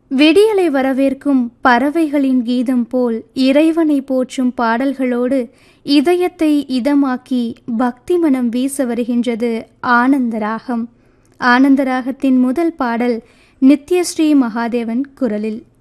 விடியலை வரவேற்கும் பறவைகளின் கீதம் போல் இறைவனை போற்றும் பாடல்களோடு இதயத்தை இதமாக்கி பக்தி மனம் வீச வருகின்றது ஆனந்தராகம். ஆனந்தராகத்தின் முதல் பாடல் நித்யஸ்ரீ மகாதேவன் குரலில்.